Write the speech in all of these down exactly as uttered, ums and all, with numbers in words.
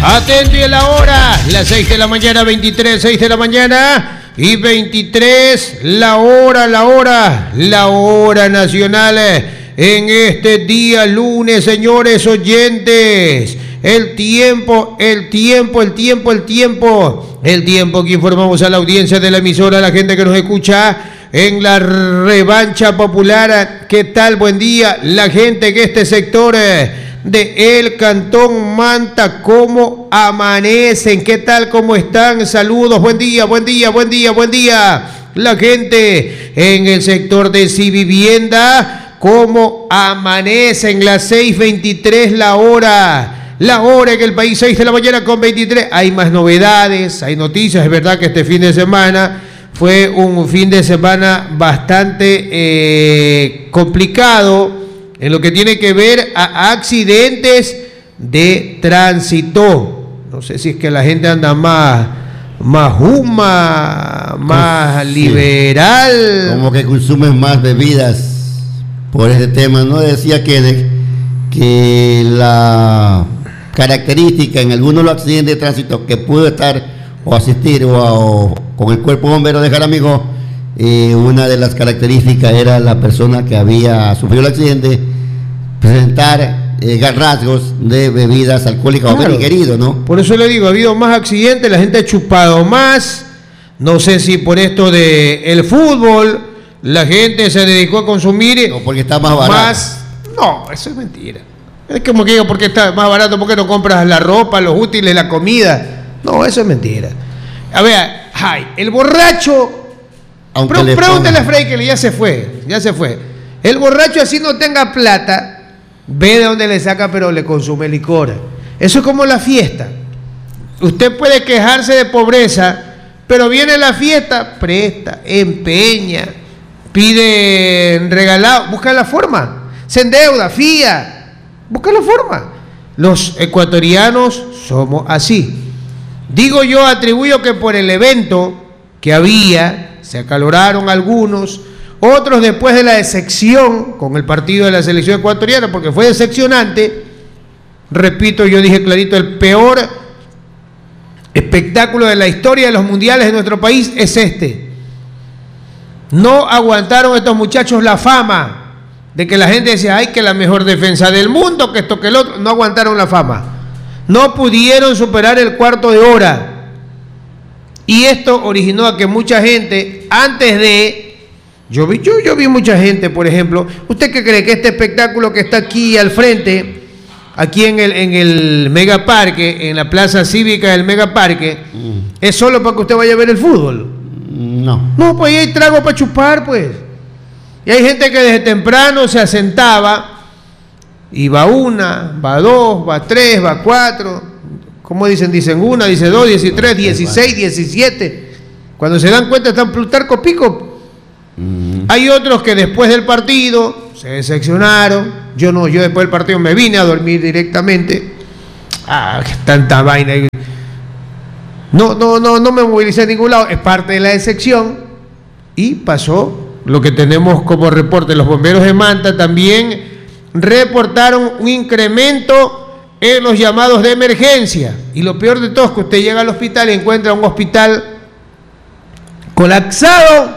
Atento y a la hora, las seis de la mañana, veintitrés, seis de la mañana y veintitrés, la hora, la hora, la hora nacional en este día lunes, señores oyentes. El tiempo, el tiempo, el tiempo, el tiempo, el tiempo que informamos a la audiencia de la emisora, a la gente que nos escucha en la revancha popular. ¿Qué tal? Buen día, la gente que este sector de el Cantón Manta, ¿cómo amanecen? ¿Qué tal? ¿Cómo están? Saludos, buen día, buen día, buen día, buen día. La gente en el sector de Civivienda, ¿cómo amanecen? Las seis veintitrés la hora. La hora en el país, seis de la mañana con veintitrés. Hay más novedades, hay noticias. Es verdad que este fin de semana fue un fin de semana bastante eh, complicado en lo que tiene que ver a accidentes de tránsito. No sé si es que la gente anda más, más huma, más sí, liberal. Como que consumen más bebidas por ese tema. No decía que, de, que la característica en algunos de los accidentes de tránsito que pudo estar o asistir o, a, o con el cuerpo bombero de Jaramillo, eh, una de las características era la persona que había sufrido el accidente presentar eh, rasgos de bebidas alcohólicas, claro, o ingerido, ¿no? Por eso le digo, ha habido más accidentes, la gente ha chupado más. No sé si por esto de el fútbol la gente se dedicó a consumir, o porque está más barato. Más, no, eso es mentira. Es como que digo, porque está más barato, porque no compras la ropa, los útiles, la comida. No, eso es mentira. A ver, ay, el borracho, Pre pregúntale a Frey que ya se fue, ya se fue. El borracho así no tenga plata, ve de dónde le saca, pero le consume licor. Eso es como la fiesta. Usted puede quejarse de pobreza, pero viene la fiesta, presta, empeña, pide regalado, busca la forma, se endeuda, fía. Busca la forma. Los ecuatorianos somos así. Digo yo, atribuyo que por el evento que había, se acaloraron algunos, otros después de la decepción con el partido de la selección ecuatoriana, porque fue decepcionante. Repito, yo dije clarito, el peor espectáculo de la historia de los mundiales de nuestro país es este. No aguantaron estos muchachos la fama de que la gente decía, ay, que la mejor defensa del mundo, que esto, que el otro. No aguantaron la fama. No pudieron superar el cuarto de hora. Y esto originó a que mucha gente, antes de... Yo vi, yo, yo vi mucha gente, por ejemplo. ¿Usted qué cree? Que este espectáculo que está aquí al frente, aquí en el, en el Megaparque, en la plaza cívica del Megaparque, mm. es solo para que usted vaya a ver el fútbol? No. No, pues ahí hay trago para chupar, pues. Y hay gente que desde temprano se asentaba y va una, va dos, va tres, va cuatro. ¿Cómo dicen? Dicen una, dice dos, dieciséis, dieciséis, diecisiete. Cuando se dan cuenta están Plutarco Pico. Mm. Hay otros que después del partido se decepcionaron. Yo no, yo después del partido me vine a dormir directamente. Ah, qué tanta vaina. No, no, no, no me movilicé a ningún lado. Es parte de la decepción. Y pasó lo que tenemos como reporte. Los bomberos de Manta también reportaron un incremento en los llamados de emergencia. Y lo peor de todo es que usted llega al hospital y encuentra un hospital colapsado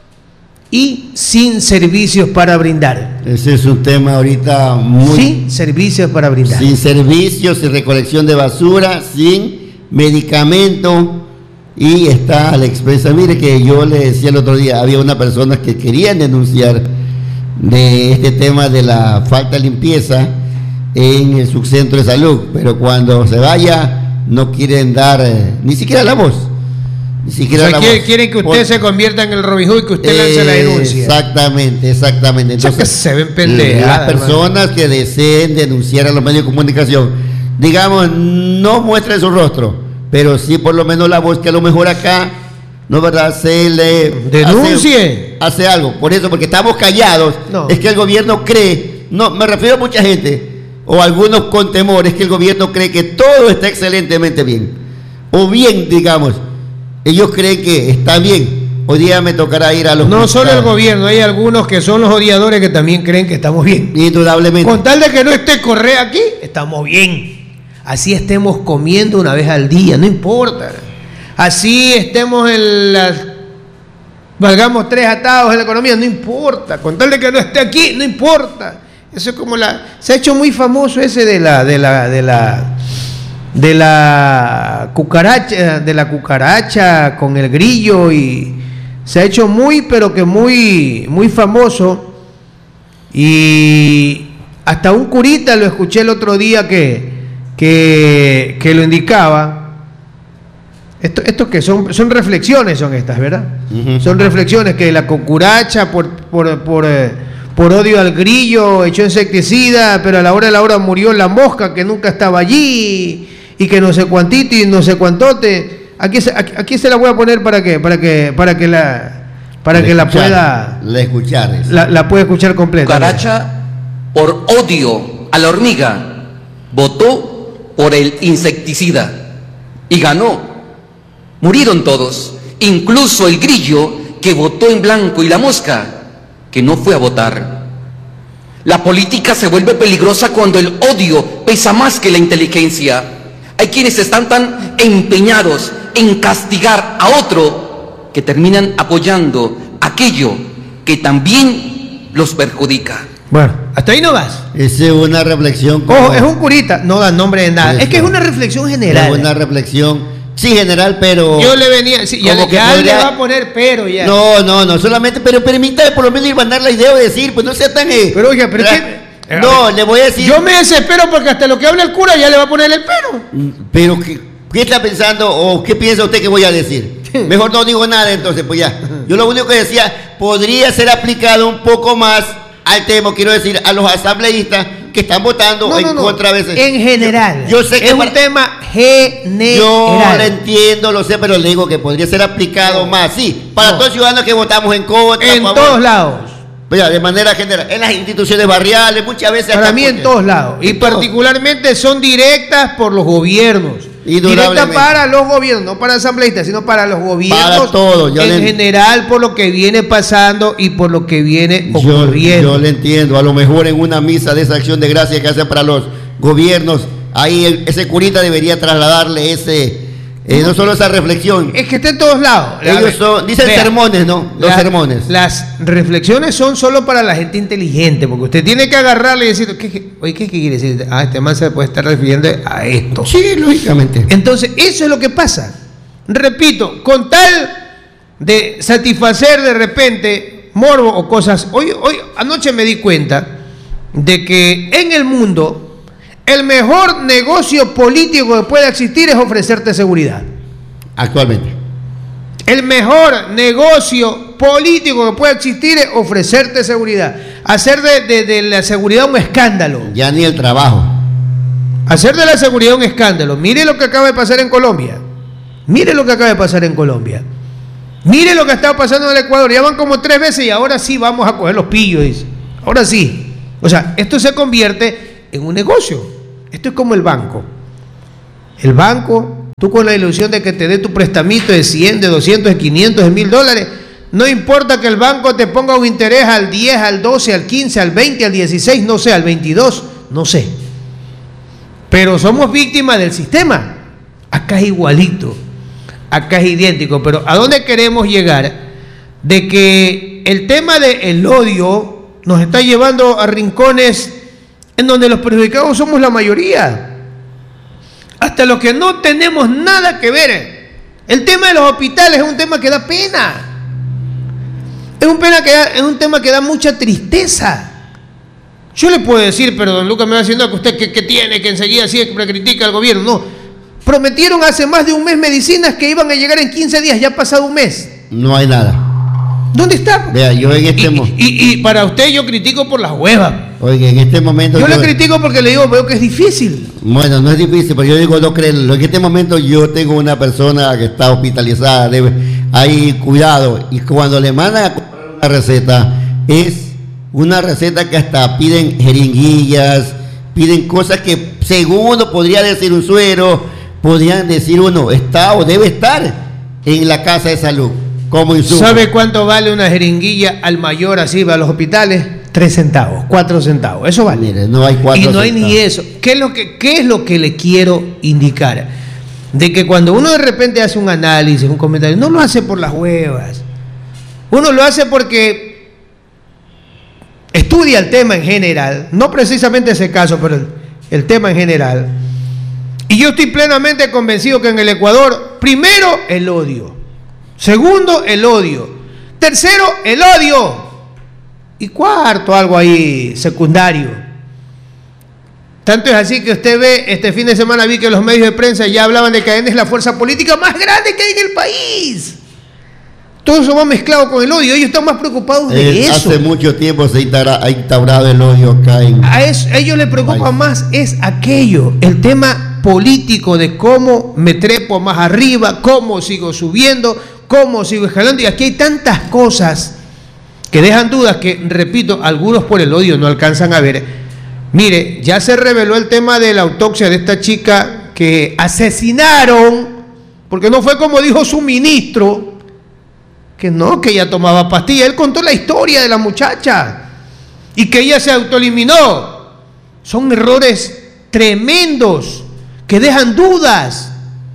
y sin servicios para brindar. Ese es un tema ahorita muy... Sin servicios para brindar. Sin servicios, sin recolección de basura, sin medicamento. Y está la expresa. Mire que yo le decía el otro día, había una persona que querían denunciar de este tema de la falta de limpieza en el subcentro de salud, pero cuando se vaya no quieren dar eh, ni siquiera la voz. Ni siquiera o sea, la quiere, voz. quieren que usted Por... se convierta en el Robin Hood y que usted eh, lance la denuncia. Exactamente, exactamente. Entonces, que se ven pendejas. Las personas hermano. que deseen denunciar a los medios de comunicación, digamos, no muestren su rostro, pero sí por lo menos la voz, que a lo mejor acá, ¿no verdad? Se le denuncie. Hace, hace algo. Por eso, porque estamos callados, no. Es que el gobierno cree, no, me refiero a mucha gente, o algunos con temor, es que el gobierno cree que todo está excelentemente bien. O bien, digamos, ellos creen que está bien. Hoy día me tocará ir a los... No solo el gobierno, hay algunos que son los odiadores que también creen que estamos bien. Indudablemente. Con tal de que no esté Correa aquí, estamos bien. Así estemos comiendo una vez al día, no importa. Así estemos en las, valgamos tres atados en la economía, no importa. Con tal de que no esté aquí, no importa. Eso es como la, se ha hecho muy famoso ese de la, de la, de la, de la cucaracha, de la cucaracha con el grillo, y se ha hecho muy, pero que muy, muy famoso. Y hasta un curita lo escuché el otro día que, que, que lo indicaba. Esto, estos que son, son reflexiones, son estas, ¿verdad? Uh-huh. Son reflexiones que la cucaracha por, por, por, eh, por odio al grillo echó insecticida, pero a la hora de la hora murió la mosca que nunca estaba allí, y que no sé cuantito y no sé cuantote. Aquí se, aquí, aquí se la voy a poner para que, para que, para que la, para que la pueda, la escuchar, la, la pueda escuchar completa. Cucaracha, por odio a la hormiga, votó por el insecticida y ganó. Murieron todos, incluso el grillo que votó en blanco y la mosca que no fue a votar. La política se vuelve peligrosa cuando el odio pesa más que la inteligencia. Hay quienes están tan empeñados en castigar a otro que terminan apoyando aquello que también los perjudica. Bueno, hasta ahí no vas. Esa es una reflexión. Como... Ojo, es un curita, no da nombre de nada. Eso. Es que es una reflexión general. Es una reflexión. Sí, general, pero... Yo le venía... Sí, ya, le, ya podría... le va a poner pero ya. No, no, no, solamente... Pero permítame por lo menos ir a mandar la idea de decir, pues no sea tan... Eh, pero oiga, pero ¿qué? No, le voy a decir... Yo me desespero porque hasta lo que habla el cura ya le va a poner el pero. Pero, ¿qué, qué está pensando o qué piensa usted que voy a decir? Mejor no digo nada entonces, pues ya. Yo lo único que decía, podría ser aplicado un poco más al tema, quiero decir, a los asambleístas que están votando no, en no, contra no. veces. En general. Yo, yo sé que es para, un tema general. Yo lo entiendo, lo sé, pero le digo que podría ser aplicado no. más. Sí, para no. todos los ciudadanos que votamos en contra. En todos lados. Ya, de manera general, en las instituciones barriales, muchas veces. Para mí en todos lados. Y particularmente son directas por los gobiernos. Directas para los gobiernos, no para asambleístas, sino para los gobiernos. Para todos. En le... general, por lo que viene pasando y por lo que viene ocurriendo. Yo, yo le entiendo. A lo mejor en una misa de esa acción de gracia que hacen para los gobiernos, ahí el, ese curita debería trasladarle ese. Eh, no solo esa reflexión. Es que está en todos lados. Ellos son, dicen Vea, sermones, ¿no? Los la, sermones. Las reflexiones son solo para la gente inteligente, porque usted tiene que agarrarle y decir, ¿qué, qué, oye, ¿qué, qué quiere decir? Ah, este man se puede estar refiriendo a esto. Sí, lógicamente. Entonces, eso es lo que pasa. Repito, con tal de satisfacer de repente morbo o cosas. Hoy, hoy, anoche me di cuenta de que en el mundo el mejor negocio político que pueda existir es ofrecerte seguridad. Actualmente. El mejor negocio político que pueda existir es ofrecerte seguridad. Hacer de, de, de la seguridad un escándalo. Ya ni el trabajo. Hacer de la seguridad un escándalo. Mire lo que acaba de pasar en Colombia. Mire lo que acaba de pasar en Colombia. Mire lo que está pasando en el Ecuador. Ya van como tres veces y ahora sí vamos a coger los pillos, dice. Ahora sí. O sea, esto se convierte en un negocio. Esto es como el banco. El banco, tú con la ilusión de que te dé tu prestamito de cien, de doscientos, de quinientos, de mil dólares, no importa que el banco te ponga un interés al diez, al doce, al quince, al veinte, al dieciséis, no sé, al veintidós, no sé. Pero somos víctimas del sistema. Acá es igualito. Acá es idéntico. Pero ¿a dónde queremos llegar? De que el tema del odio nos está llevando a rincones en donde los perjudicados somos la mayoría, hasta los que no tenemos nada que ver. El tema de los hospitales es un tema que da pena, es un, pena que da, es un tema que da mucha tristeza. Yo le puedo decir, pero don Lucas me va diciendo que usted que, que tiene, que enseguida siempre critica al gobierno. No, prometieron hace más de un mes medicinas que iban a llegar en quince días, ya ha pasado un mes. No hay nada. ¿Dónde está? Vea, yo en este y, y, y para usted yo critico por las huevas. Oye, en este momento... Yo, yo le critico porque le digo, veo que es difícil. Bueno, no es difícil, pero yo digo, no creen. En este momento yo tengo una persona que está hospitalizada, debe, hay cuidado. Y cuando le mandan a comprar una receta, es una receta que hasta piden jeringuillas, piden cosas que según uno podría decir un suero, podrían decir uno, está o debe estar en la casa de salud. Como insumo. ¿Sabe cuánto vale una jeringuilla al mayor así, va a los hospitales? tres centavos, cuatro centavos, eso vale. Mire, no hay cuatro y no hay centavos. ni eso. ¿Qué es, lo que, ¿Qué es lo que le quiero indicar? De que cuando uno de repente hace un análisis, un comentario, no lo hace por las huevas. Uno lo hace porque estudia el tema en general, no precisamente ese caso, pero el, el tema en general. Y yo estoy plenamente convencido que en el Ecuador, primero, el odio. Segundo, el odio. Tercero, el odio. Y cuarto, algo ahí secundario. Tanto es así que usted ve, este fin de semana vi que los medios de prensa ya hablaban de que A N es la fuerza política más grande que hay en el país. Todo eso va mezclado con el odio. Ellos están más preocupados de Eh, eso. Hace mucho tiempo se ha instaurado el odio acá en... A, eso, a ellos les preocupa más es aquello, el tema político de cómo me trepo más arriba, cómo sigo subiendo, cómo sigo escalando. Y aquí hay tantas cosas que dejan dudas que, repito, algunos por el odio no alcanzan a ver. Mire, ya se reveló el tema de la autopsia de esta chica que asesinaron, porque no fue como dijo su ministro, que no, que ella tomaba pastillas. Él contó la historia de la muchacha y que ella se autoeliminó. Son errores tremendos que dejan dudas.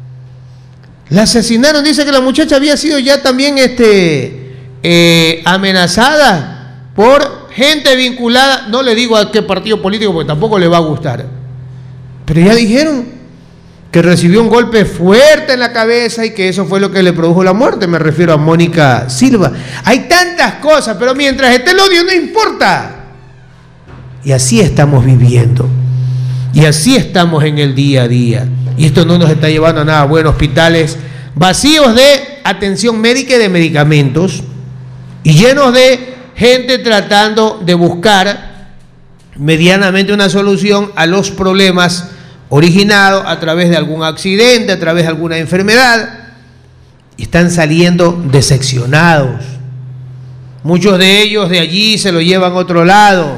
La asesinaron, dice que la muchacha había sido ya también este, eh, amenazada por gente vinculada, no le digo a qué partido político porque tampoco le va a gustar, pero ya dijeron que recibió un golpe fuerte en la cabeza y que eso fue lo que le produjo la muerte. Me refiero a Mónica Silva. Hay tantas cosas, pero mientras esté el odio no importa. Y así estamos viviendo. Y así estamos en el día a día. Y esto no nos está llevando a nada bueno. Hospitales vacíos de atención médica y de medicamentos y llenos de gente tratando de buscar medianamente una solución a los problemas originados a través de algún accidente, a través de alguna enfermedad, y están saliendo decepcionados. Muchos de ellos de allí se lo llevan a otro lado.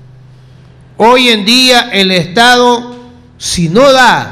Hoy en día el Estado, si no da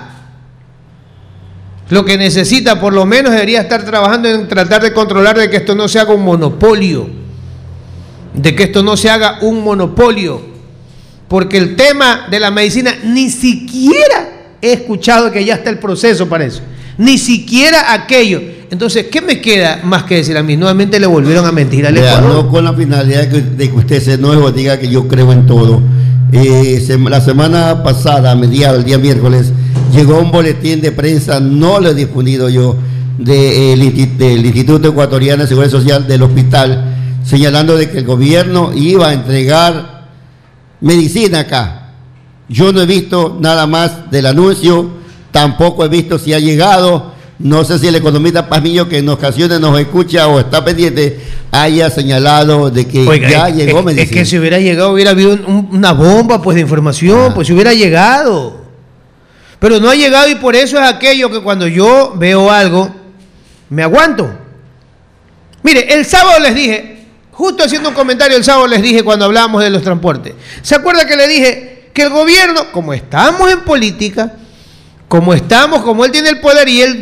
lo que necesita, por lo menos debería estar trabajando en tratar de controlar de que esto no se haga un monopolio, de que esto no se haga un monopolio. Porque el tema de la medicina ni siquiera he escuchado que ya está el proceso para eso. Ni siquiera aquello. Entonces, ¿qué me queda más que decir a mí? Nuevamente le volvieron a mentir al Ecuador. No con la finalidad de que, de que usted se enoje o diga que yo creo en todo. Eh, se, la semana pasada, a mediados, el día miércoles, llegó un boletín de prensa, no lo he difundido yo, de, eh, del Instituto Ecuatoriano de Seguridad Social del hospital, señalando de que el gobierno iba a entregar medicina acá. Yo no he visto nada más del anuncio, tampoco he visto si ha llegado. No sé si el economista Pazmiño, que en ocasiones nos escucha o está pendiente, haya señalado de que Oiga, ya es, llegó es, medicina. Es que si hubiera llegado, hubiera habido un, una bomba pues de información, ah. pues si hubiera llegado. Pero no ha llegado y por eso es aquello que cuando yo veo algo, me aguanto. Mire, el sábado les dije, justo haciendo un comentario el sábado les dije cuando hablábamos de los transportes. ¿Se acuerda que le dije que el gobierno, como estamos en política, como estamos, como él tiene el poder y él